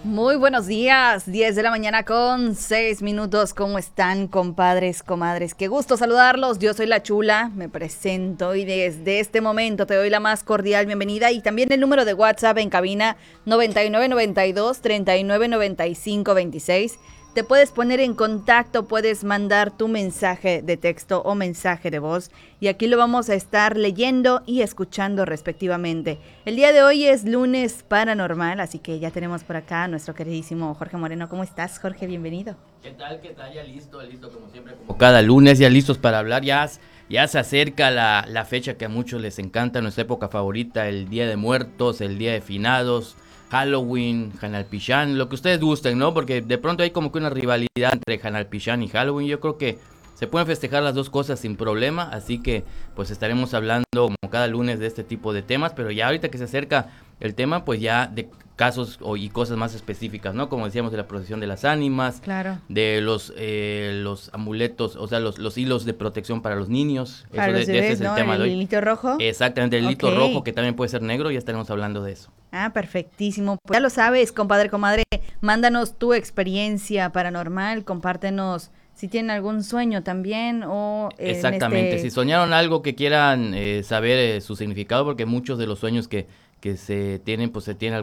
Muy buenos días, 10 de la mañana con 6 minutos. ¿Cómo están, compadres, comadres? Qué gusto saludarlos. Yo soy la Chula, me presento y desde este momento te doy la más cordial bienvenida y también el número de WhatsApp en cabina 9992-399526. Te puedes poner en contacto, puedes mandar tu mensaje de texto o mensaje de voz y aquí lo vamos a estar leyendo y escuchando respectivamente. El día de hoy es lunes paranormal, así que ya tenemos por acá a nuestro queridísimo Jorge Moreno. ¿Cómo estás, Jorge? Bienvenido. ¿Qué tal? ¿Qué tal? Ya listo como siempre, como cada lunes, ya listos para hablar. Ya se acerca la fecha que a muchos les encanta, nuestra época favorita, el Día de Muertos, el Día de Finados, Halloween, Hanalpishán, lo que ustedes gusten, ¿no? Porque de pronto hay como que una rivalidad entre Hanalpishán y Halloween. Yo creo que se pueden festejar las dos cosas sin problema, así que pues estaremos hablando como cada lunes de este tipo de temas, pero ya ahorita que se acerca el tema, pues ya de casos y cosas más específicas, ¿no? Como decíamos, de la procesión de las ánimas, Claro. de los amuletos, o sea, los hilos de protección para los niños. Para los Ese bebés, es el ¿no? tema El de hoy. hilito rojo. Exactamente, el hilito Ok. rojo, que también puede ser negro, ya estaremos hablando de eso. Ah, perfectísimo. Pues ya lo sabes, compadre, comadre. Mándanos tu experiencia paranormal, compártenos si tienen algún sueño también o Exactamente, si soñaron algo que quieran saber su significado, porque muchos de los sueños que se tienen, pues se tienen